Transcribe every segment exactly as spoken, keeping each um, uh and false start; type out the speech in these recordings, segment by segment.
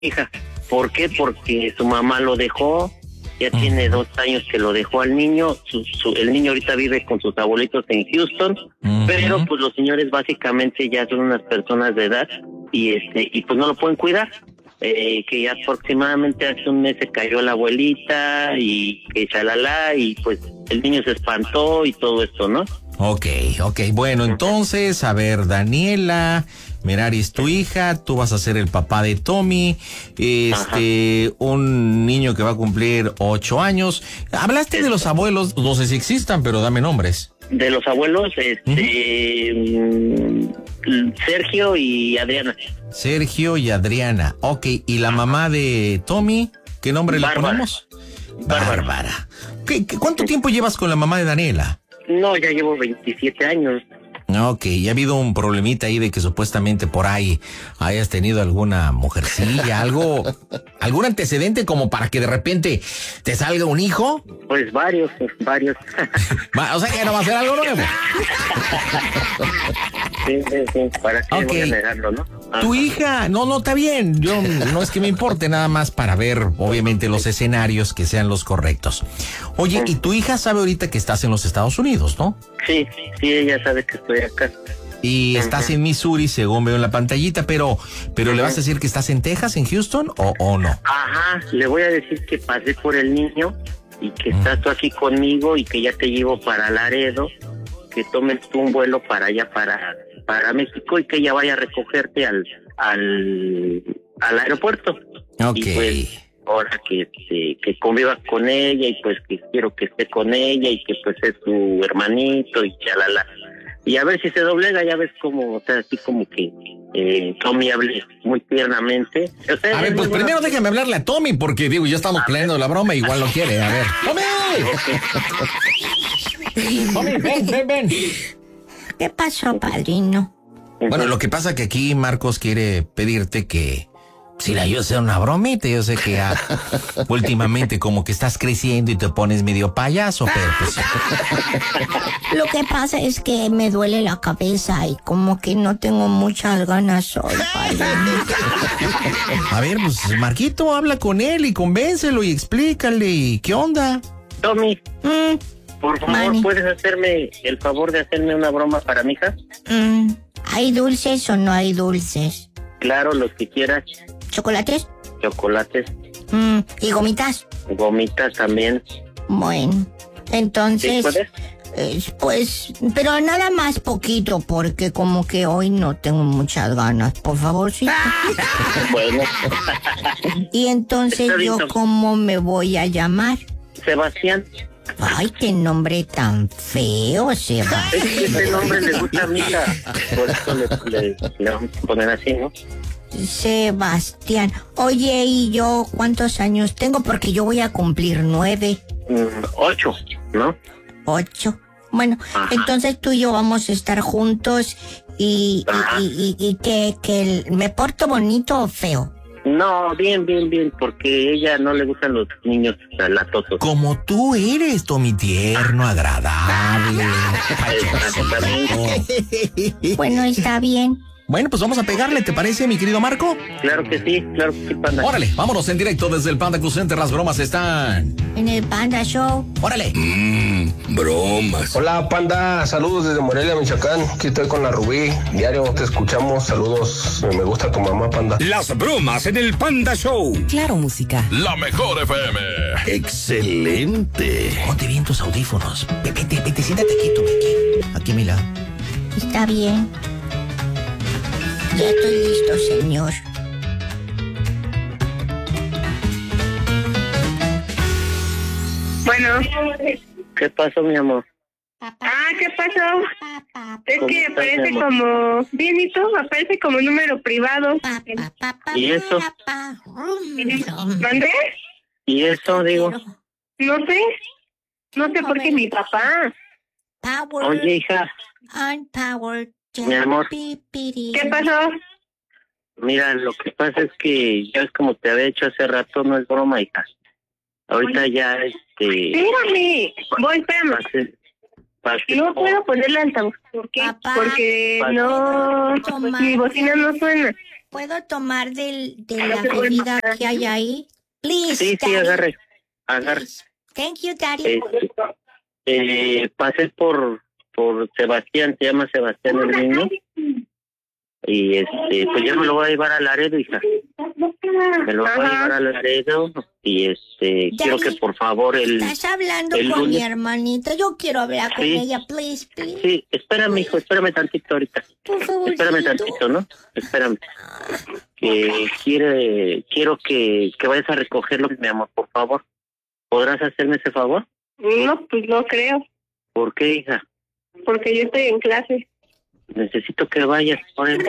hija. ¿Por qué? Porque su mamá lo dejó. Ya uh-huh. tiene dos años que lo dejó al niño. Su, su, el niño ahorita vive con sus abuelitos en Houston, uh-huh. pero pues los señores básicamente ya son unas personas de edad y este y pues no lo pueden cuidar. Eh, que ya aproximadamente hace un mes se cayó la abuelita y que chalala y pues el niño se espantó y todo esto, ¿no? Ok, ok, bueno, entonces, a ver, Daniela, Merari es tu hija, tú vas a ser el papá de Tommy, este, Ajá. un niño que va a cumplir ocho años. Hablaste es... de los abuelos, no sé si existan, pero dame nombres. De los abuelos, este, uh-huh. Sergio y Adriana. Sergio y Adriana, ok, ¿y la mamá de Tommy? ¿Qué nombre Bárbara. le ponemos? Bárbara. Bárbara. ¿Qué, qué, ¿Cuánto tiempo llevas con la mamá de Daniela? No, ya llevo veintisiete años. Ok, ¿y ha habido un problemita ahí de que supuestamente por ahí hayas tenido alguna mujercilla, algo, algún antecedente como para que de repente te salga un hijo? Pues varios, varios. O sea que no va a ser algo nuevo. Sí, sí, sí, para que okay. voy a negarlo, ¿no? Ajá. Tu hija, no, no, está bien, yo no es que me importe, nada más para ver, obviamente, los escenarios que sean los correctos. Oye, ¿y tu hija sabe ahorita que estás en los Estados Unidos, no? Sí, sí, ella sabe que estoy acá. Y uh-huh. estás en Missouri, según veo en la pantallita, pero, pero uh-huh. ¿le vas a decir que estás en Texas, en Houston, o, o no? Ajá, le voy a decir que pasé por el niño y que uh-huh. estás tú aquí conmigo y que ya te llevo para Laredo, que tomes tú un vuelo para allá, para... para México y que ella vaya a recogerte al al, al aeropuerto. Ok. Y pues ahora que, que, que conviva con ella y pues que quiero que esté con ella y que pues es su hermanito y chalala. Y a ver si se doblega, ya ves como, o sea, así como que eh, Tommy hable muy tiernamente. O sea, a ver, pues primero buena... déjame hablarle a Tommy porque digo, ya estamos planeando la broma, igual lo quiere. A ver. ¡Tommy! Tommy, ven, ven, ven. ¿Qué pasó, padrino? Bueno, lo que pasa que aquí Marcos quiere pedirte que si le ayudes a hacer una bromita. Yo sé que ah, últimamente como que estás creciendo y te pones medio payaso, pero pues... Lo que pasa es que me duele la cabeza y como que no tengo muchas ganas hoy, padrino. A ver, pues Marquito, habla con él y convéncelo y explícale y ¿qué onda? Tommy. Mm. Por favor, Mani. ¿puedes hacerme el favor de hacerme una broma para mi hija? Mm, ¿hay dulces o no hay dulces? Claro, los que quieras. ¿Chocolates? Chocolates. Mm, ¿y gomitas? Gomitas también. Bueno, entonces... ¿Sí puedes? Eh, pues, pero nada más poquito, porque como que hoy no tengo muchas ganas. Por favor, sí. Bueno. Y entonces yo, ¿cómo me voy a llamar? Sebastián. Ay, qué nombre tan feo, Sebastián. Es que ese nombre le gusta a mi hija, por eso le, le, le vamos a poner así, ¿no? Sebastián. Oye, ¿y yo cuántos años tengo? Porque yo voy a cumplir nueve. Mm, ocho, ¿no? Ocho. Bueno, Ajá. entonces tú y yo vamos a estar juntos y, y, y, y, y que, que el, ¿me porto bonito o feo? No, bien, bien, bien, porque ella no le gustan los niños latosos. Como tú eres, Tommy, tierno, agradable. Bueno, está bien. Bueno, pues vamos a pegarle, ¿te parece, mi querido Marco? Claro que sí, claro que sí, Panda. Órale, vámonos en directo desde el Panda Cruz Center. Las bromas están en el Panda Show. Órale. Mmm, bromas. Hola, Panda, saludos desde Morelia, Michoacán. Aquí estoy con la Rubí. Diario te escuchamos, saludos. Me gusta tu mamá, Panda. Las bromas en el Panda Show. Claro, música. La mejor F M. Excelente. Ponte bien tus audífonos. Vete, vete, siéntate quieto, aquí. Aquí, mira. Está bien. Ya estoy listo, señor. Bueno. ¿Qué pasó, mi amor? Ah, ¿qué pasó? Es que aparece como... Bien, ¿y tú? Aparece como número privado. ¿Y eso? ¿Mandé? ¿Y eso, digo? No sé. No sé por qué mi papá. Oye, hija. Mi amor. ¿Qué pasó? Mira, lo que pasa es que ya es como te había dicho hace rato, no es broma, hija. Ahorita ya, este... Espérame, voy, espérame. Pase, pase, no puedo ponerle altavoz. ¿Por qué? Papá, Porque papá, no... Pues, mi bocina no suena. ¿Puedo tomar del, de la bebida que hay ahí? Please, Sí, sí, Daddy. agarre, agarre. Thank you, Daddy. Eh, eh, pasé por, por Sebastián, se llama Sebastián el niño. Y este, pues yo me lo voy a llevar a Laredo, hija. Me lo voy a llevar a Laredo. Y este, Daddy, quiero que por favor el... Estás hablando el con mi lunes- hermanita. Yo quiero hablar con Sí. ella, please, please. Sí, espérame, hijo, espérame tantito ahorita. Por favor. Espérame tantito, ¿no? Espérame. Que quiere, quiero que, que vayas a recogerlo, mi amor, por favor. ¿Podrás hacerme ese favor? No, pues no creo, ¿Por qué, hija? porque yo estoy en clase. Necesito que vayas. Por él.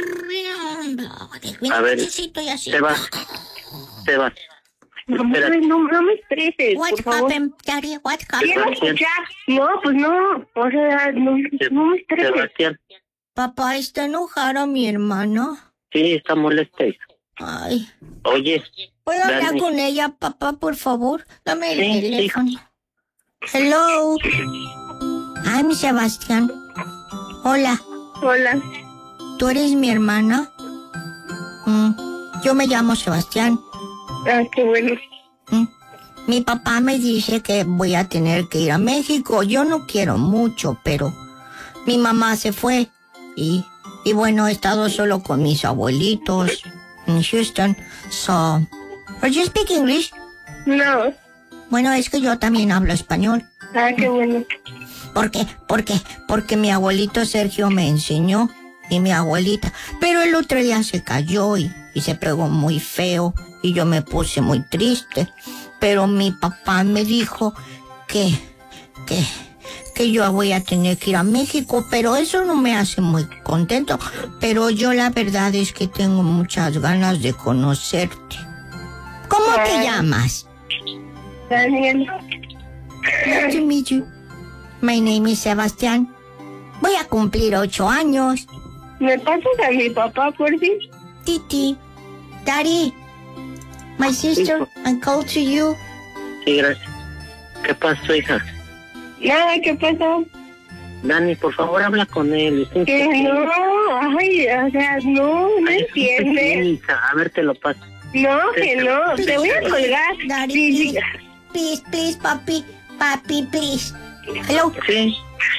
A ver, Sebas, Sebas, No, espérate. no, no me estreses, What por favor. happened, Daddy? What Quiero happened? escuchar. No, pues no, o sea, no, no me estreses. Sebastián, Papá, ¿está enojada mi hermana? sí, está molesta, hija. Ay. Oye, ¿Puedo hablar Dani. con ella, papá, por favor? Dame el Sí, sí. teléfono. Hello. I'm Sebastián. Hola, Hola. ¿tú eres mi hermana? Mm, yo me llamo Sebastián. Ah, qué bueno. Mm, mi papá me dice que voy a tener que ir a México. Yo no quiero mucho, pero mi mamá se fue. Y, y bueno, he estado solo con mis abuelitos en Houston. So, ¿are you speak English? No. Bueno, es que yo también hablo español. Ah, qué bueno. ¿Por qué? ¿Por qué? Porque mi abuelito Sergio me enseñó y mi abuelita. Pero el otro día se cayó y, y se pegó muy feo y yo me puse muy triste. Pero mi papá me dijo que, que, que yo voy a tener que ir a México, pero eso no me hace muy contento. Pero yo la verdad es que tengo muchas ganas de conocerte. ¿Cómo te llamas? Daniel. Nice to meet you. My name is Sebastián. Voy a cumplir ocho años. ¿Me pasas a mi papá, por fin? Titi. Daddy. My sister, I call to you. sí, gracias. ¿Qué pasó, hija? Nada, ¿qué pasó? Dani, por favor, habla con él. Es un Que pequeño. no, ay, o sea, no, no Ay, es un pequeño, entiendes. hija. A ver, te lo paso. No, que no, te voy a colgar. Daddy, Sí, sí. please. Please, please, papi. Papi, please. Hello. Sí.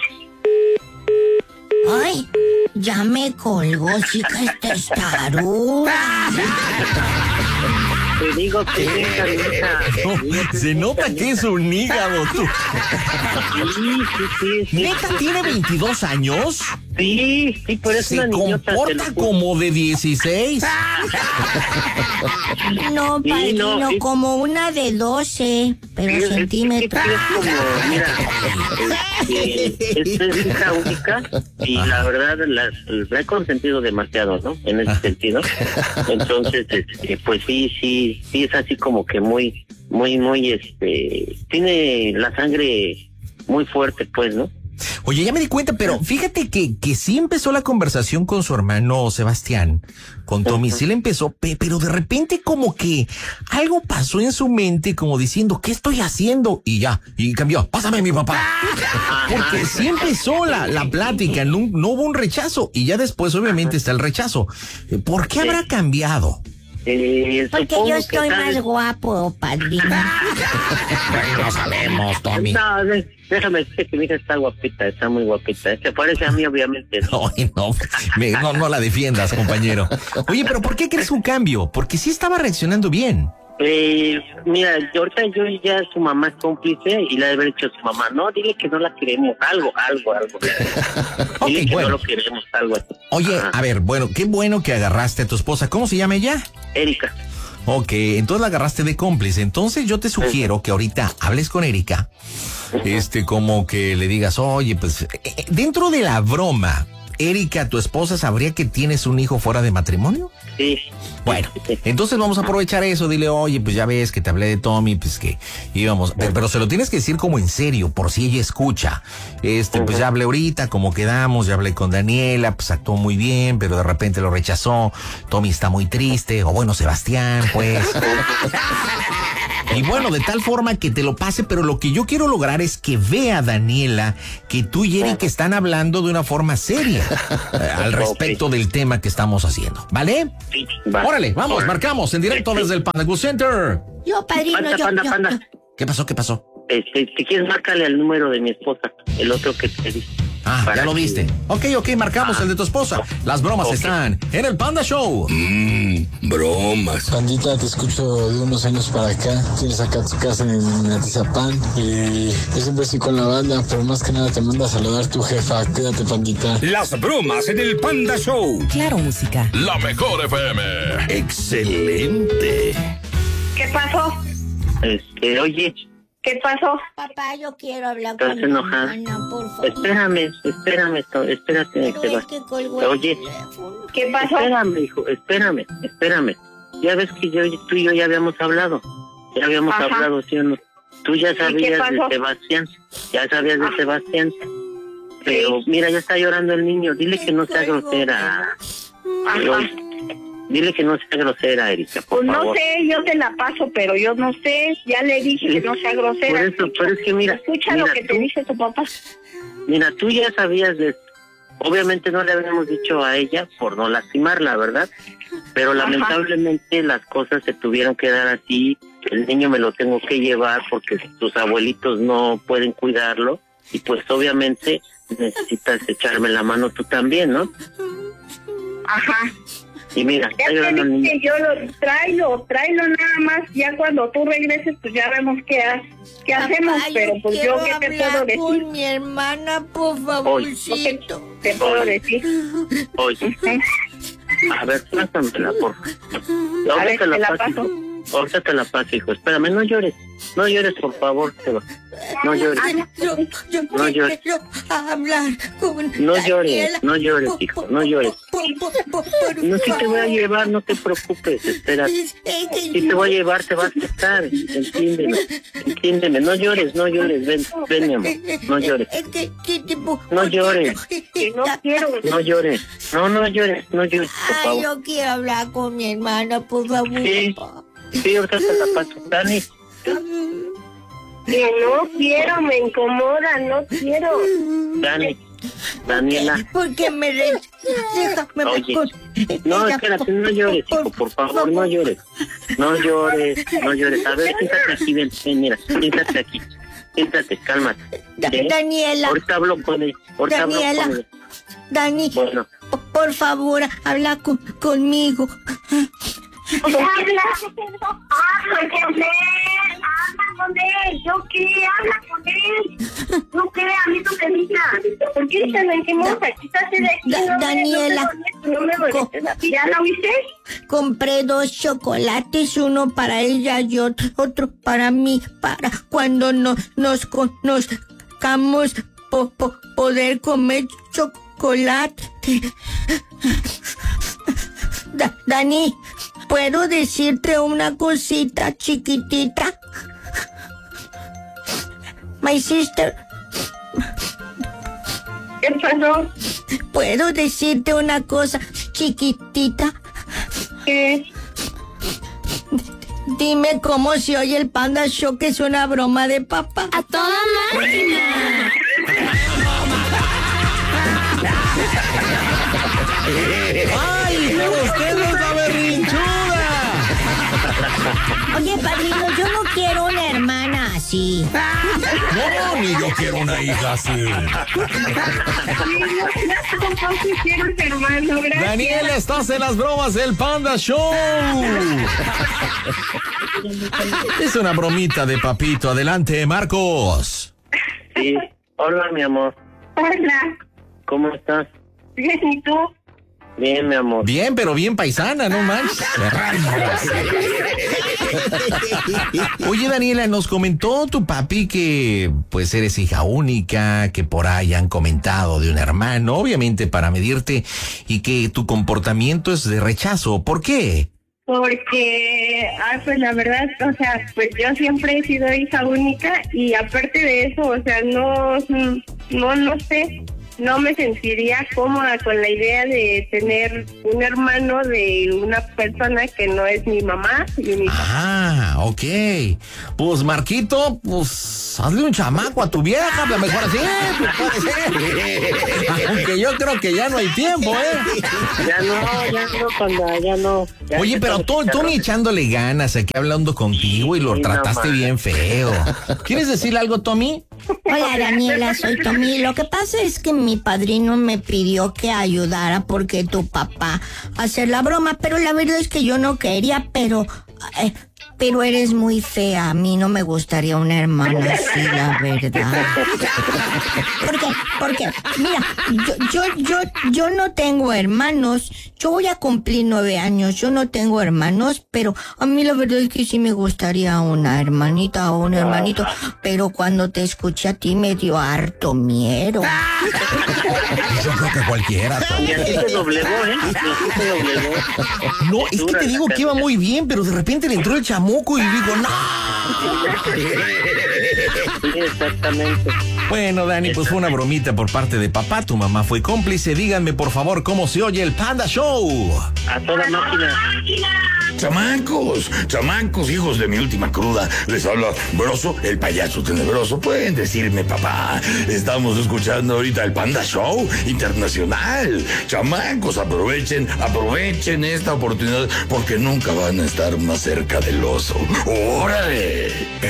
Ay, ya me colgó, chica, esta es taruga. Te digo que sí, hija, hija. Se nota que es un hígado, tú. Sí, sí, sí, sí. ¿Neta tiene veintidós años? Sí, sí, pero es Se una niñota. te comporta lo juro. como de dieciséis. No, Sí, padrino, no, sí. como una de doce, pero Sí, es- es- centímetros. Es, como, mira, este, esta es hija única y la verdad la, la he consentido demasiado, ¿no? En ese sentido. Entonces, este, pues sí, sí, sí es así como que muy, muy, muy, este, tiene la sangre muy fuerte, pues, ¿no? Oye, ya me di cuenta, pero fíjate que, que sí empezó la conversación con su hermano Sebastián, con Tommy, sí le empezó, pe- pero de repente como que algo pasó en su mente, como diciendo, ¿qué estoy haciendo? Y ya, y cambió, pásame a mi papá. Porque sí empezó la, la plática, no, no hubo un rechazo, y ya después obviamente está el rechazo. ¿Por qué habrá cambiado? Eh, Porque supongo yo que estoy tal- más guapo, padrino. No sabemos, Tommy. No, de- déjame decirte que mi hija está guapita, está muy guapita. Se parece a mí, obviamente, ¿no? Ay, no, me- no, no la defiendas, compañero. Oye, pero ¿por qué crees un cambio? Porque sí estaba reaccionando bien. Eh, mira, yo ahorita yo ya su mamá es cómplice y le ha de haber dicho a su mamá, no, dile que no la queremos, algo, algo, algo. Ok, Dile que bueno. no lo queremos, algo así. Oye, Ajá. a ver, bueno, qué bueno que agarraste a tu esposa. ¿Cómo se llama ella? Erika. Ok, entonces la agarraste de cómplice. Entonces yo te sugiero que ahorita hables con Erika. Este, como que le digas, oye, pues, eh, dentro de la broma, Erika, tu esposa, ¿sabría que tienes un hijo fuera de matrimonio? Sí. Bueno, Sí. entonces vamos a aprovechar eso. Dile, oye, pues ya ves que te hablé de Tommy, pues que íbamos, pero, pero se lo tienes que decir como en serio, por si ella escucha. Este, pues ya hablé ahorita, como quedamos, ya hablé con Daniela, pues actuó muy bien, pero de repente lo rechazó. Tommy está muy triste, o bueno, Sebastián, pues. Y bueno, de tal forma que te lo pase, pero lo que yo quiero lograr es que vea, Daniela, que tú y Eric están hablando de una forma seria eh, al respecto okay. del tema que estamos haciendo, ¿vale? Sí, va. Órale, vamos, Órale. marcamos en directo sí. desde el Panda Cool Center. Yo, padrino, panda, yo, panda, yo, panda. yo. ¿Qué pasó, qué pasó? Este, si quieres, márcale al número de mi esposa, el otro que te di. Ah, ya lo viste. Ok, ok, marcamos ah. el de tu esposa. Las bromas okay. están en el Panda Show. Mmm, bromas. Pandita, te escucho de unos años para acá. Tienes acá tu casa en Atizapán. Y yo siempre estoy con la banda, pero más que nada te manda a saludar tu jefa. Quédate, Pandita. Las bromas en el Panda Show. Claro, música. La mejor F M. Excelente. ¿Qué pasó? Este, oye. ¿Qué pasó? Papá, yo quiero hablar con ¿Estás enojada? mi hermana, por favor. Espérame, espérame, espérate. Pero es que colgó el Oye, teléfono. ¿Qué pasó? Espérame, hijo, espérame, espérame. Ya ves que yo, tú y yo ya habíamos hablado. Ya habíamos Ajá. hablado, ¿sí o no? Tú ya sabías de Sebastián. Ya sabías de Ajá. Sebastián. Pero sí. Mira, ya está llorando el niño. Dile que no sea grosera. Pero, dile que no sea grosera, Erika, por Pues no favor. sé, yo te la paso, pero yo no sé. Ya le dije que no sea grosera. Por eso, Escucha, pero es que mira. Escucha mira, lo que tú, te dice tu papá. Mira, tú ya sabías de... Obviamente no le habíamos dicho a ella por no lastimarla, ¿verdad? Pero Ajá. lamentablemente las cosas se tuvieron que dar así. El niño me lo tengo que llevar porque sus abuelitos no pueden cuidarlo. Y pues obviamente necesitas echarme la mano tú también, ¿no? Ajá. Y mira, Ya está llorando el te niño. dije, yo lo tráelo, tráelo nada más. Ya cuando tú regreses, pues ya vemos qué, ha, qué Papá, hacemos. Pero pues yo, ¿qué te puedo hablar decir? con mi hermana, por favorcito. ¿Qué te puedo decir? Oye, a ver, pásamela, por favor. A ver, te la paso. Ahorita te la paso, hijo. Espérame, no llores. No llores, por favor, Seba. No llores. Yo, yo No llores. quiero hablar con No llores, Daniela. no llores, Por- hijo, por- no llores. por- por- por- por No, si te voy a favor. llevar, no te preocupes, espera. Es- es que Si te voy a llevar, te vas a estar. Entiéndeme, entiéndeme. No llores, no llores. Ven, ven, mi amor. No llores. Es que, ¿qué tipo? No llores. Que no quiero. No llores. No, no llores, no llores, por Ay, favor. yo quiero hablar con mi hermana, por favor. Sí. papá. Sí, ahorita te la paso. Dani, Que no quiero, me incomoda, no quiero. Dani, Daniela. Porque me re... Déjame Oye, con... no, ella, espérate, no llores, hijo, por favor, no llores. No llores, no llores. A ver, siéntate aquí, ven, ven, mira, siéntate aquí. Siéntate, cálmate. Da- ¿Sí? Daniela, Ahorita hablo con él, ahorita hablo Daniela. con él. Dani, Bueno, p- por favor, habla con, conmigo. Habla, habla con él, habla con él. ¿Yo qué? Habla con él. No qué, a mí no me digas. ¿Por qué te lo incomoda? Quítate de aquí. Da- no me- Daniela. No me, no me molestes así. ¿Ya lo viste? Compré dos chocolates, uno para ella y otro, otro para mí, para cuando no, nos conozcamos po, po, poder comer chocolate. Da- Dani, ¿puedo decirte una cosita chiquitita? My sister, ¿Qué pasó? ¿puedo decirte una cosa chiquitita? ¿Qué? Dime cómo se oye el Panda Show, que es una broma de papá. ¡A toda máquina! ¡Ay, pero usted es la berrinchuda! Oye, padrino, yo no quiero una hermana así. No, ni yo quiero una hija así. Tampoco quiero ser hermano, gracias. Daniela, estás en las bromas del Panda Show. Es una bromita de papito. Adelante, Marcos. sí. Hola, mi amor. Hola. ¿Cómo estás? Bien, ¿y tú? Bien, mi amor. Bien, pero bien paisana, no manches. Oye, Daniela, nos comentó tu papi que pues eres hija única, que por ahí han comentado de un hermano, obviamente para medirte, y que tu comportamiento es de rechazo. ¿Por qué? Porque, ah, pues la verdad, o sea, pues yo siempre he sido hija única y aparte de eso, o sea, no, no, no sé, no me sentiría cómoda con la idea de tener un hermano de una persona que no es mi mamá ni mi papá. Ah, ok. Pues, Marquito, pues, hazle un chamaco a tu vieja, a lo mejor así, pues, puede ser. Aunque yo creo que ya no hay tiempo, ¿eh? Ya no, ya no, panda, ya no. Ya Oye, pero tú, tú ni echándole ganas, aquí hablando contigo y lo Sí, no trataste más. bien feo. ¿Quieres decirle algo, Tommy? Hola Daniela, soy Tommy. Lo que pasa es que mi padrino me pidió que ayudara porque tu papá hacer la broma, pero la verdad es que yo no quería, pero eh, pero eres muy fea. A mí no me gustaría una hermana así, la verdad. ¿Por qué? Porque, mira, yo, yo, yo, yo no tengo hermanos. Yo voy a cumplir nueve años. Yo no tengo hermanos, pero a mí la verdad es que sí me gustaría una hermanita o un hermanito. Pero cuando te escuché a ti me dio harto miedo. Yo creo que cualquiera. Y así se doblegó, ¿eh? Y así se doblegó. No, es que te digo que iba muy bien, pero de repente le entró el chamuco y digo, ¡no! Sí, exactamente. Bueno, Dani, pues fue una bromita por parte de papá. Tu mamá fue cómplice. Díganme, por favor, cómo se oye el Panda Show. A toda máquina. Chamancos, chamancos, hijos de mi última cruda. Les habla Broso, el payaso tenebroso. Pueden decirme, papá. Estamos escuchando ahorita el Panda Show Internacional. Chamancos, aprovechen, aprovechen esta oportunidad porque nunca van a estar más cerca del oso. ¡Órale!